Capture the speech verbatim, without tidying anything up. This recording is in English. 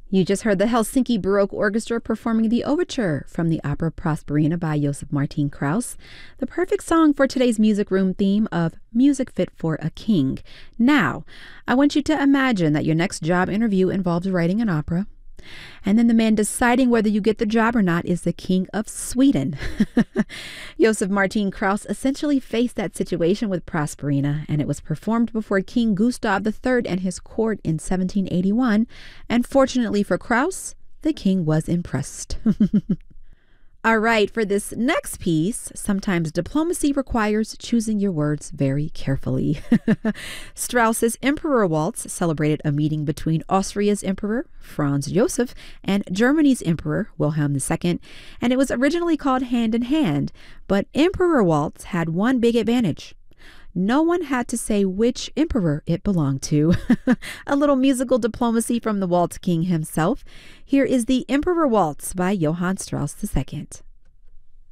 You just heard the Helsinki Baroque Orchestra performing the overture from the opera Proserpina by Joseph Martin Krauss, the perfect song for today's music room theme of Music Fit for a King. Now, I want you to imagine that your next job interview involves writing an opera, and then the man deciding whether you get the job or not is the King of Sweden. Joseph Martin Krauss essentially faced that situation with Proserpina, and it was performed before King Gustav the Third and his court in seventeen eighty-one, and fortunately for Krauss, the king was impressed. All right, for this next piece, sometimes diplomacy requires choosing your words very carefully. Strauss's Emperor Waltz celebrated a meeting between Austria's Emperor, Franz Joseph, and Germany's Emperor, Wilhelm the Second, and it was originally called Hand in Hand, but Emperor Waltz had one big advantage. No one had to say which emperor it belonged to. A little musical diplomacy from the Waltz King himself. Here is the Emperor Waltz by Johann Strauss the Second.